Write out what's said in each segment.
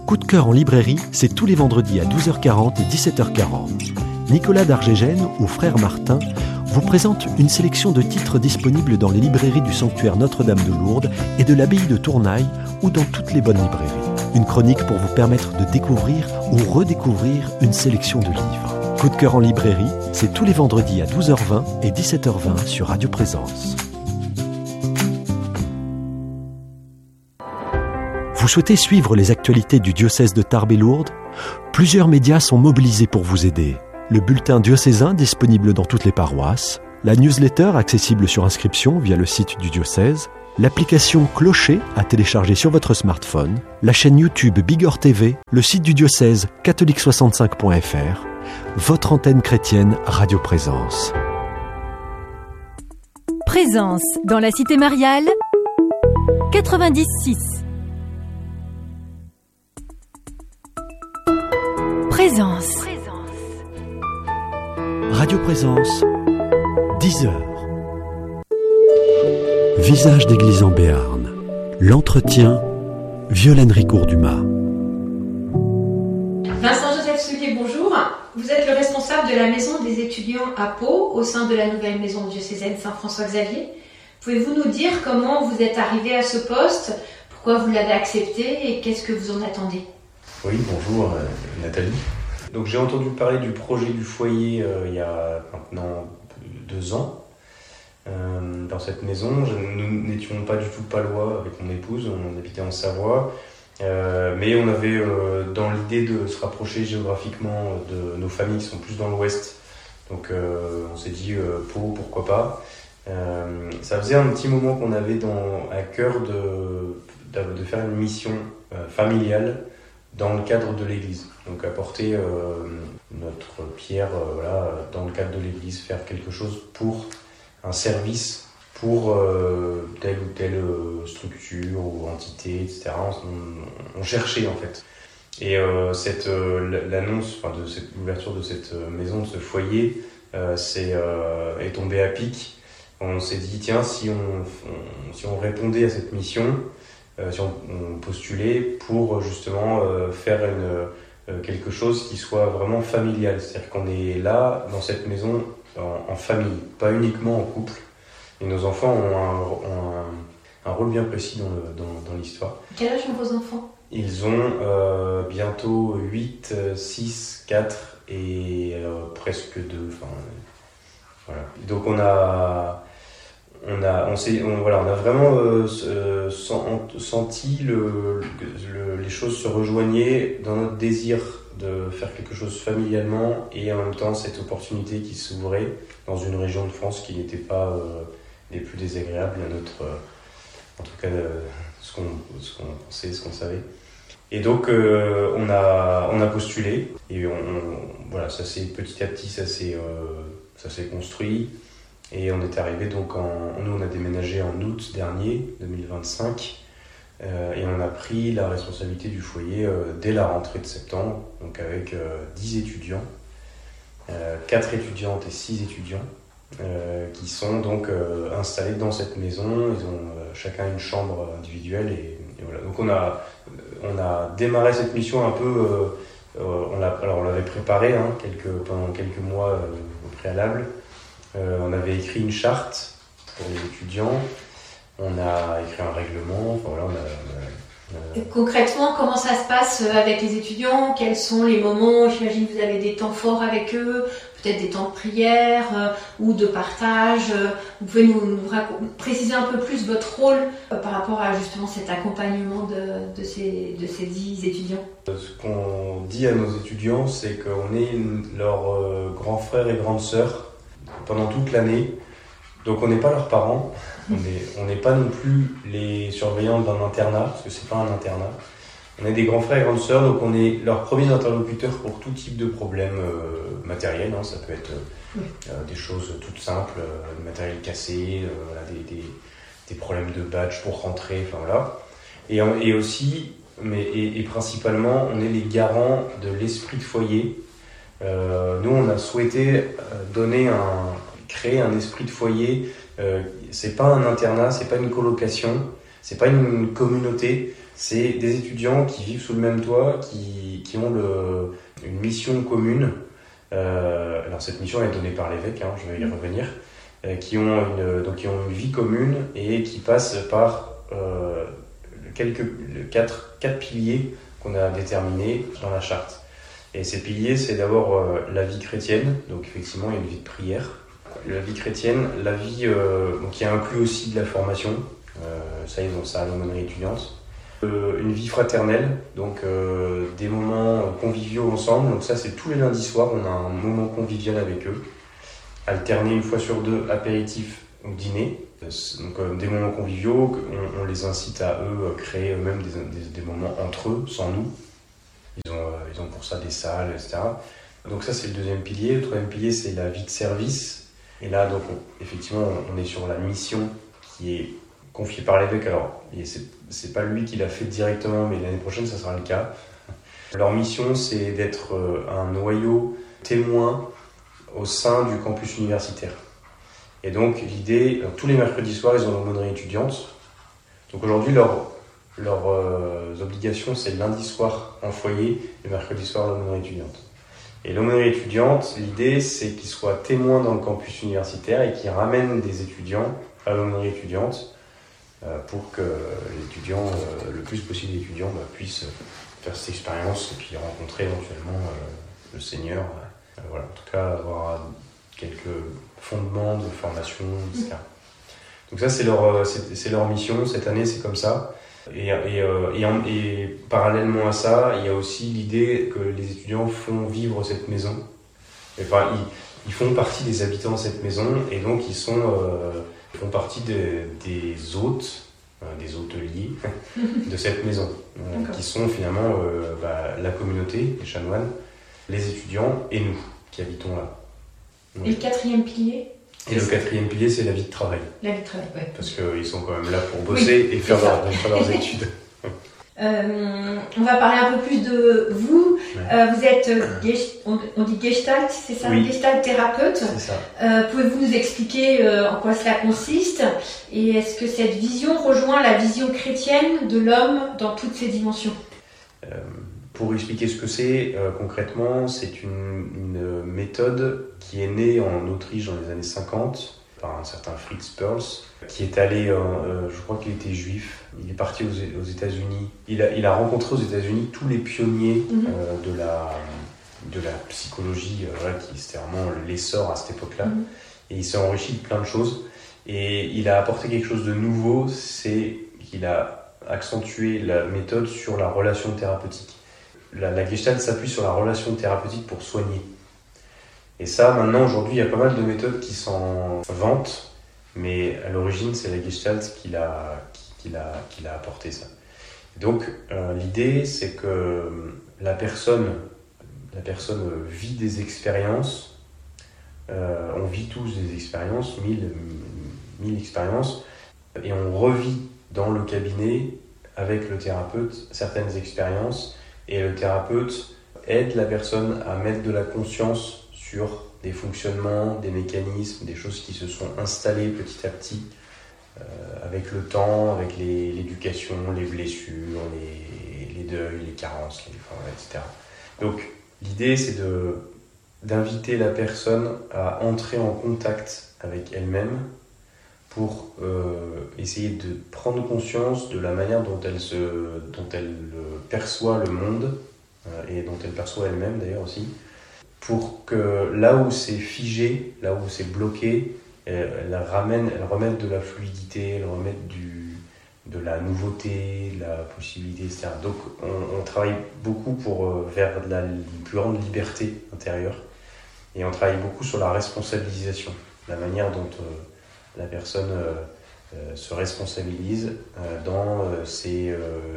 Coup de cœur en librairie, c'est tous les vendredis à 12h40 et 17h40. Nicolas Dargégène ou Frère Martin vous présente une sélection de titres disponibles dans les librairies du sanctuaire Notre-Dame de Lourdes et de l'abbaye de Tournaille ou dans toutes les bonnes librairies. Une chronique pour vous permettre de découvrir ou redécouvrir une sélection de livres. Coup de cœur en librairie, c'est tous les vendredis à 12h20 et 17h20 sur Radio Présence. Vous souhaitez suivre les actualités du diocèse de Tarbes et Lourdes ? Plusieurs médias sont mobilisés pour vous aider. Le bulletin diocésain disponible dans toutes les paroisses, la newsletter accessible sur inscription via le site du diocèse, l'application Clocher à télécharger sur votre smartphone, la chaîne YouTube Bigorre TV, le site du diocèse catholique65.fr, votre antenne chrétienne Radio Présence. Présence dans la cité mariale 96. Présence. Radio Présence, 10h. Visage d'église en Béarn. L'entretien, Violaine Ricourt-Dumas. Vincent-Joseph Soulier, bonjour. Vous êtes le responsable de la maison des étudiants à Pau, au sein de la nouvelle maison diocésaine Saint-François-Xavier. Pouvez-vous nous dire comment vous êtes arrivé à ce poste, pourquoi vous l'avez accepté et qu'est-ce que vous en attendez ? Oui, bonjour Nathalie. Donc j'ai entendu parler du projet du foyer il y a maintenant 2 ans. Dans cette maison, nous n'étions pas du tout palois avec mon épouse, on habitait en Savoie. Mais on avait dans l'idée de se rapprocher géographiquement de nos familles qui sont plus dans l'ouest. Donc on s'est dit Pau, pourquoi pas. Ça faisait un petit moment qu'on avait à cœur de faire une mission familiale dans le cadre de l'église. Donc apporter notre pierre dans le cadre de l'église, faire quelque chose pour un service, pour telle ou telle structure ou entité, etc. On cherchait en fait. Et l'annonce de l'ouverture de cette maison, de ce foyer, est tombée à pic. On s'est dit, tiens, si on répondait à cette mission, si on postulait pour justement faire quelque chose qui soit vraiment familial. C'est-à-dire qu'on est là, dans cette maison, en famille, pas uniquement en couple. Et nos enfants ont un rôle bien précis dans l'histoire. Quel âge ont vos enfants ? Ils ont bientôt 8, 6, 4 et presque 2. Voilà. Donc on a vraiment senti les choses se rejoignaient dans notre désir de faire quelque chose familialement et en même temps cette opportunité qui s'ouvrait dans une région de France qui n'était pas les plus désagréables à notre, en tout cas ce qu'on pensait, ce qu'on savait. Et donc on a postulé et ça s'est petit à petit ça s'est construit. Et on est arrivé donc nous on a déménagé en août dernier, 2025, et on a pris la responsabilité du foyer dès la rentrée de septembre, donc avec 10 étudiants, 4 étudiantes et 6 étudiants, qui sont donc installés dans cette maison. Ils ont chacun une chambre individuelle et voilà. Donc on a démarré cette mission un peu, on l'avait préparée pendant quelques mois au préalable. On avait écrit une charte pour les étudiants, on a écrit un règlement, Concrètement, comment ça se passe avec les étudiants ? Quels sont les moments ? J'imagine que vous avez des temps forts avec eux, peut-être des temps de prière ou de partage. Vous pouvez nous préciser un peu plus votre rôle par rapport à justement cet accompagnement de ces 10 étudiants ? Ce qu'on dit à nos étudiants, c'est qu'on est leurs grands frères et grandes sœurs pendant toute l'année, donc on n'est pas leurs parents, on n'est pas non plus les surveillants d'un internat, parce que c'est pas un internat. On est des grands frères et grandes sœurs, donc on est leurs premiers interlocuteurs pour tout type de problèmes matériels. Ça peut être des choses toutes simples, du matériel cassé, des problèmes de badge pour rentrer, Et aussi, et principalement, on est les garants de l'esprit de foyer. Nous, on a souhaité créer un esprit de foyer. C'est pas un internat, c'est pas une colocation, c'est pas une communauté, C'est des étudiants qui vivent sous le même toit, qui ont une mission commune. Alors cette mission est donnée par l'évêque, je vais y revenir, qui ont une vie commune et qui passent par quatre piliers qu'on a déterminés dans la charte. Et ces piliers, c'est d'abord la vie chrétienne, donc effectivement il y a une vie de prière. La vie chrétienne, la vie qui inclut aussi de la formation, ça ils ont ça à l'aumônerie étudiante. Une vie fraternelle, donc des moments conviviaux ensemble, donc ça c'est tous les lundis soirs, on a un moment convivial avec eux, alterné une fois sur deux, apéritif ou dîner, donc des moments conviviaux, on les incite à eux créer eux-mêmes des moments entre eux, sans nous, ils ont pour ça des salles, etc. Donc ça c'est le deuxième pilier. Le troisième pilier c'est la vie de service, et là donc effectivement on est sur la mission qui est confiée par l'évêque. Alors c'est pas lui qui l'a fait directement, mais l'année prochaine ça sera le cas. Leur mission c'est d'être un noyau témoin au sein du campus universitaire. Et donc l'idée, tous les mercredis soirs ils ont l'aumônerie étudiante. Donc aujourd'hui leurs obligations c'est le lundi soir en foyer et le mercredi soir l'aumônerie étudiante. Et l'aumônerie étudiante, l'idée c'est qu'ils soient témoins dans le campus universitaire et qu'ils ramènent des étudiants à l'aumônerie étudiante pour que l'étudiant, le plus possible d'étudiants puissent faire cette expérience et puis rencontrer éventuellement le Seigneur. Voilà, en tout cas avoir quelques fondements de formation, etc. Donc ça c'est leur mission, cette année c'est comme ça. Et parallèlement à ça, il y a aussi l'idée que les étudiants font vivre cette maison. Enfin, ils font partie des habitants de cette maison et donc ils font partie des hôtes, des hôteliers de cette maison, qui sont finalement la communauté, les chanoines, les étudiants et nous qui habitons là. Et le quatrième pilier ? Et le quatrième pilier, c'est la vie de travail. La vie de travail, oui. Parce qu'ils sont quand même là pour bosser et faire leurs études. On va parler un peu plus de vous. Ouais. Vous êtes, on dit Gestalt, c'est ça ? Oui. Gestalt thérapeute. C'est ça. Pouvez-vous nous expliquer en quoi cela consiste ? Et est-ce que cette vision rejoint la vision chrétienne de l'homme dans toutes ses dimensions ? Pour expliquer ce que c'est, concrètement, c'est une méthode qui est née en Autriche dans les années 50 par un certain Fritz Perls, qui est allé, je crois qu'il était juif, il est parti aux États-Unis. Il a rencontré aux États-Unis tous les pionniers de la psychologie, qui c'était vraiment l'essor à cette époque-là. Et il s'est enrichi de plein de choses. Et il a apporté quelque chose de nouveau, c'est qu'il a accentué la méthode sur la relation thérapeutique. La Gestalt s'appuie sur la relation thérapeutique pour soigner. Et ça, maintenant, aujourd'hui, il y a pas mal de méthodes qui s'en vantent, mais à l'origine, c'est la Gestalt qui l'a apporté ça. Donc, l'idée, c'est que la personne vit des expériences. On vit tous des expériences, 1000 expériences, et on revit dans le cabinet avec le thérapeute certaines expériences. Et le thérapeute aide la personne à mettre de la conscience sur des fonctionnements, des mécanismes, des choses qui se sont installées petit à petit avec le temps, avec l'éducation, les blessures, les deuils, les carences, etc. Donc l'idée c'est d'inviter la personne à entrer en contact avec elle-même pour essayer de prendre conscience de la manière dont elle perçoit le monde et dont elle perçoit elle-même d'ailleurs aussi, pour que là où c'est figé, là où c'est bloqué, elle remette de la fluidité, elle remette de la nouveauté, de la possibilité, etc. Donc on travaille beaucoup vers une plus grande liberté intérieure et on travaille beaucoup sur la responsabilisation, la manière dont la personne se responsabilise dans ses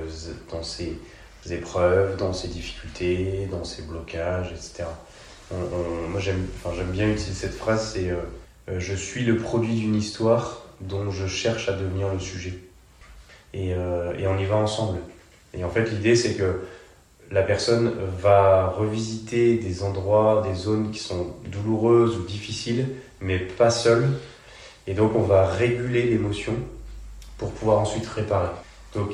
épreuves, dans ses difficultés, dans ses blocages, etc. Moi j'aime bien utiliser cette phrase, c'est je suis le produit d'une histoire dont je cherche à devenir le sujet. Et on y va ensemble. Et en fait l'idée c'est que la personne va revisiter des endroits, des zones qui sont douloureuses ou difficiles, mais pas seule. Et donc on va réguler l'émotion pour pouvoir ensuite réparer. Donc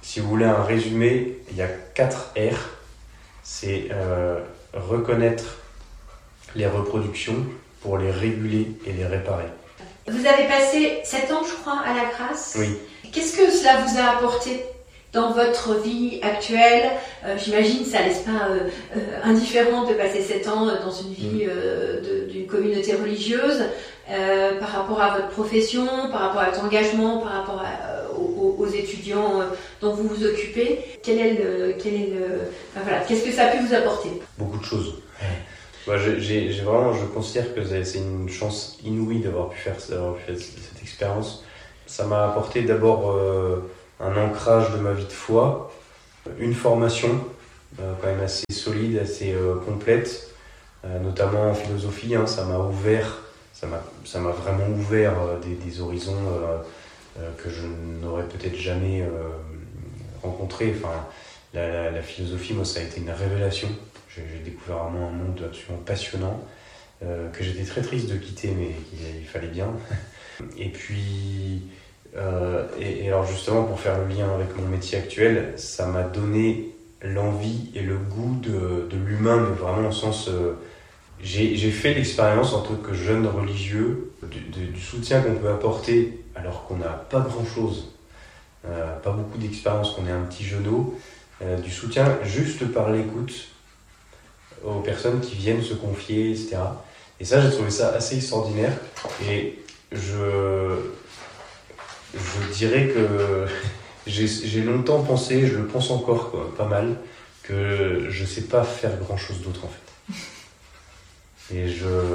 Si vous voulez un résumé, il y a 4 R. C'est reconnaître les reproductions pour les réguler et les réparer. Vous avez passé 7 ans, je crois, à la Grasse. Oui. Qu'est-ce que cela vous a apporté dans votre vie actuelle? J'imagine que ça ne laisse pas indifférent de passer 7 ans dans une vie d'une communauté religieuse, par rapport à votre profession, par rapport à votre engagement, par rapport aux étudiants dont vous vous occupez. Qu'est-ce que ça a pu vous apporter? Beaucoup de choses. Moi, je considère que c'est une chance inouïe d'avoir pu faire cette expérience. Ça m'a apporté d'abord un ancrage de ma vie de foi, une formation quand même assez solide, assez complète, notamment en philosophie. Ça m'a vraiment ouvert des horizons que je n'aurais peut-être jamais rencontrés. Enfin, la philosophie, moi, ça a été une révélation. J'ai découvert vraiment un monde absolument passionnant que j'étais très triste de quitter, mais il fallait bien. Et puis, et alors justement, pour faire le lien avec mon métier actuel, ça m'a donné l'envie et le goût de l'humain, mais vraiment au sens... J'ai fait l'expérience en tant que jeune religieux du soutien qu'on peut apporter alors qu'on n'a pas grand-chose, pas beaucoup d'expérience, qu'on est un petit genou, du soutien juste par l'écoute aux personnes qui viennent se confier, etc. Et ça, j'ai trouvé ça assez extraordinaire. Et je dirais que j'ai longtemps pensé, je le pense encore pas mal, que je sais pas faire grand-chose d'autre en fait. Et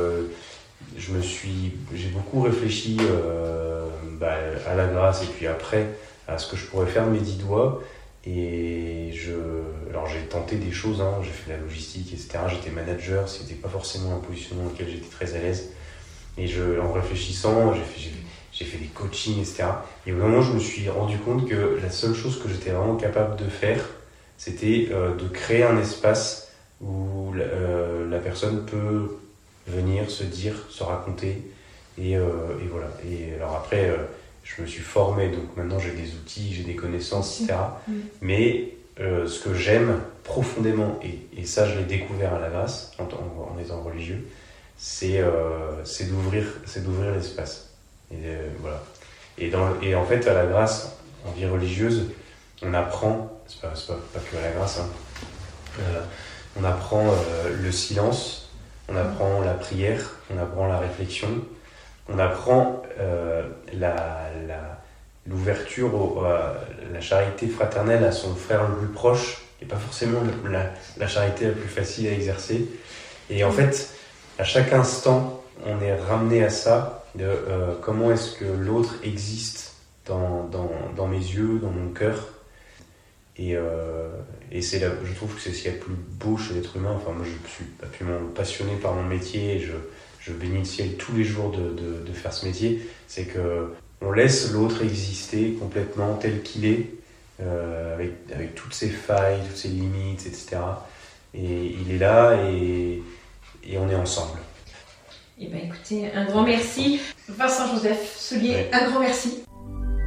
j'ai beaucoup réfléchi à la Grasse et puis après à ce que je pourrais faire de mes 10 doigts. Et alors j'ai tenté des choses, j'ai fait de la logistique, etc. J'étais manager, c'était pas forcément un positionnement dans lequel j'étais très à l'aise. Et en réfléchissant, j'ai fait des coachings, etc. Et au moment où je me suis rendu compte que la seule chose que j'étais vraiment capable de faire, c'était de créer un espace où la personne peut venir, se dire, se raconter. Et voilà. Et alors après... je me suis formé, donc maintenant j'ai des outils, j'ai des connaissances, etc. Mais ce que j'aime profondément, et ça je l'ai découvert à la Grasse en étant religieux, c'est d'ouvrir l'espace. Et voilà. Et en fait, à la Grasse, en vie religieuse, on apprend, c'est pas que à la Grasse, on apprend le silence, on apprend la prière, on apprend la réflexion. On apprend l'ouverture, la charité fraternelle à son frère le plus proche, qui n'est pas forcément la charité la plus facile à exercer. Et en fait, à chaque instant, on est ramené à ça, de comment est-ce que l'autre existe dans mes yeux, dans mon cœur. Et je trouve que c'est ce qu'il y a de plus beau chez l'être humain. Enfin, moi, je suis absolument passionné par mon métier et je bénis le ciel tous les jours de faire ce métier. C'est qu'on laisse l'autre exister complètement tel qu'il est, avec toutes ses failles, toutes ses limites, etc. Et il est là et on est ensemble. Eh bien, écoutez, un grand merci. Vincent Joseph Soulier, un grand merci